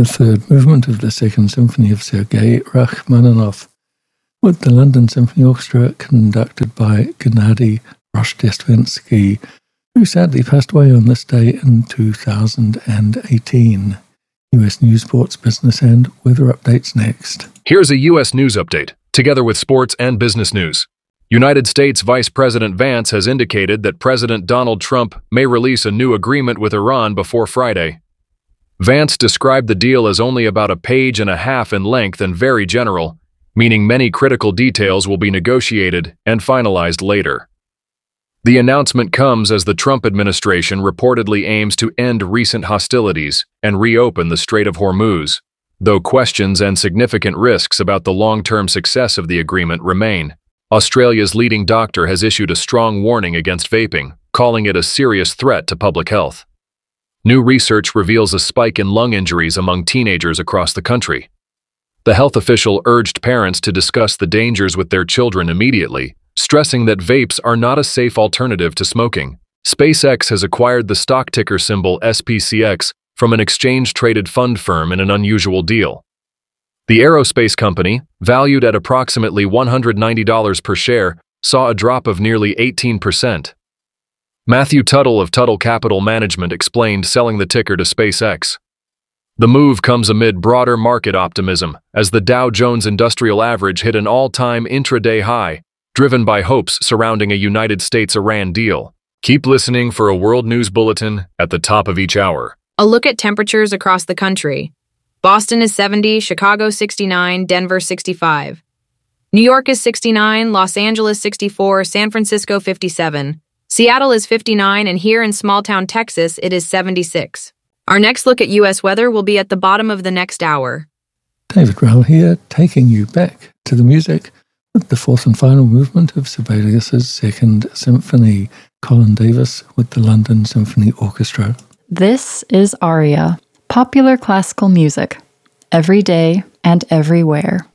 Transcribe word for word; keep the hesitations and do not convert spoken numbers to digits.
the third movement of the Second Symphony of Sergei Rachmaninoff, with the London Symphony Orchestra conducted by Gennady Rozhdestvensky, who sadly passed away on this day in two thousand eighteen. U S News, Sports, Business, and Weather updates next. Here's a U S News update, together with sports and business news. United States Vice President Vance has indicated that President Donald Trump may release a new agreement with Iran before Friday. Vance described the deal as only about a page and a half in length and very general, meaning many critical details will be negotiated and finalized later. The announcement comes as the Trump administration reportedly aims to end recent hostilities and reopen the Strait of Hormuz, though questions and significant risks about the long-term success of the agreement remain. Australia's leading doctor has issued a strong warning against vaping, calling it a serious threat to public health. New research reveals a spike in lung injuries among teenagers across the country. The health official urged parents to discuss the dangers with their children immediately, stressing that vapes are not a safe alternative to smoking. SpaceX has acquired the stock ticker symbol S P C X from an exchange-traded fund firm in an unusual deal. The aerospace company, valued at approximately one hundred ninety dollars per share, saw a drop of nearly eighteen percent. Matthew Tuttle of Tuttle Capital Management explained selling the ticker to SpaceX. The move comes amid broader market optimism, as the Dow Jones Industrial Average hit an all-time intraday high, driven by hopes surrounding a United States-Iran deal. Keep listening for a World News Bulletin at the top of each hour. A look at temperatures across the country. Boston is seventy, Chicago sixty-nine, Denver sixty-five. New York is sixty-nine, Los Angeles sixty-four, San Francisco fifty-seven. Seattle is fifty-nine, and here in small-town Texas, it is seventy-six. Our next look at U S weather will be at the bottom of the next hour. David Rowell here, taking you back to the music with the fourth and final movement of Sibelius's Second Symphony, Colin Davis with the London Symphony Orchestra. This is Aria, popular classical music, every day and everywhere.